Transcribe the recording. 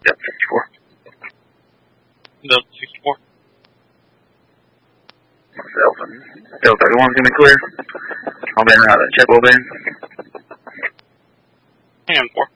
Delta 64. Delta 64. Delta 31's going to be clear. I'll be in check will be. Hang on, 4.